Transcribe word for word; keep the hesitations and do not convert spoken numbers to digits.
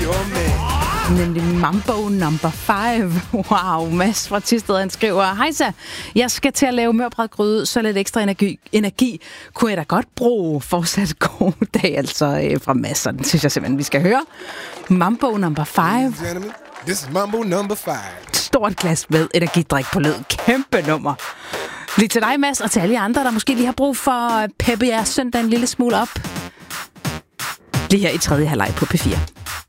Nemlig Mambo number five. Wow, Mads fra Thisted, han skriver: Hejsa, jeg skal til at lave mørbrødgryde, så lidt ekstra energi, energi kunne jeg da godt bruge. Fortsat god dag, altså øh, fra Mads. Den synes jeg simpelthen, vi skal høre. Mambo number five. This is Mambo number five. Stort glas med energidrik på led. Kæmpe nummer. Lige til dig, Mads, og til alle jer andre, der måske lige har brug for at peppe jeres søndag en lille smule op. Lige her i tredje halvleg på P fire.